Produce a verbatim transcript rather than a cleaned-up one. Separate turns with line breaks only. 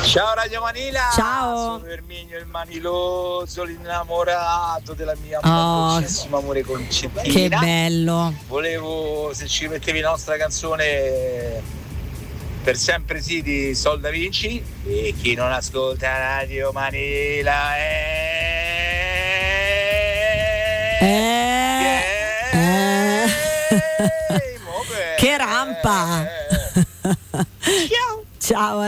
Ciao Radio Manila.
Ciao.
Sono Erminio il Maniloso, l'innamorato della mia
Oh,
dolcissima amore Concettina.
che bello.
Volevo, se ci mettevi la nostra canzone Per sempre sì di Sol Da Vinci, e chi non ascolta Radio Manila è...
Eh, eh.
Mo bene.
Che rampa.
Ciao.
Ciao.